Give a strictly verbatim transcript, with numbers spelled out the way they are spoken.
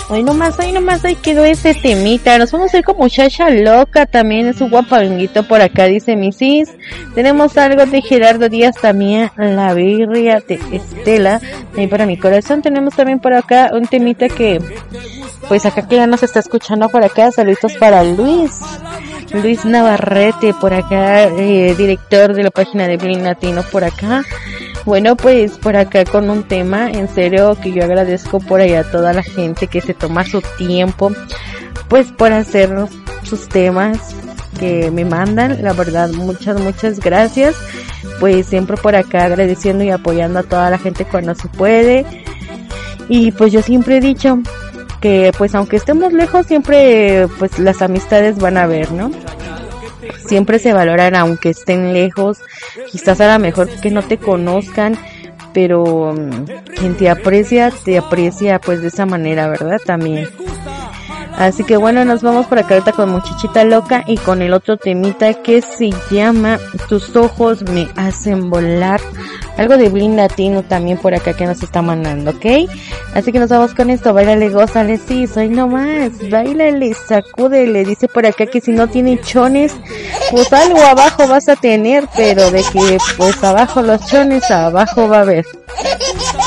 Hoy nomás, hoy nomás, hoy quedó ese temita. Nos vamos a ir con Muchacha Loca, también es un guapanguito por acá, dice Misis. Tenemos algo de Gerardo Díaz también, La Birria de Estela, ahí para mi corazón. Tenemos también por acá un temita que, pues acá que ya nos está escuchando por acá. Saluditos para Luis. Luis Navarrete por acá, eh, director de la página de Blin Latino por acá. Bueno, pues por acá con un tema, en serio que yo agradezco por allá a toda la gente que se toma su tiempo, pues por hacer sus temas que me mandan, la verdad, muchas, muchas gracias, pues siempre por acá agradeciendo y apoyando a toda la gente cuando se puede, y pues yo siempre he dicho que pues aunque estemos lejos, siempre pues las amistades van a haber, ¿no? Siempre se valoran aunque estén lejos, quizás a lo mejor que no te conozcan, pero um, quien te aprecia, te aprecia pues de esa manera, ¿verdad? También. Así que bueno, nos vamos por acá ahorita con Muchachita Loca y con el otro temita que se llama Tus ojos me hacen volar. Algo de Blin Latino también por acá que nos está mandando, ¿ok? Así que nos vamos con esto, bailale, gózale, sí, soy nomás, bailale, sacúdele, dice por acá que si no tiene chones, pues algo abajo vas a tener, pero de que pues abajo los chones, abajo va a haber.